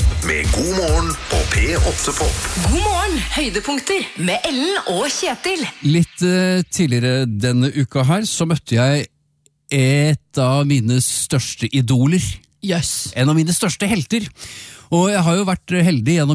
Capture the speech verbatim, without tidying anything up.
med God morgen på P åtte Pop. God morgen, høydepunkter med Ellen og Kjetil. Litt uh, tidligere denne uka her så møtte jeg et av mine største idoler. Jøss. En av mine største helter. Og jeg har jo vært heldig gjennom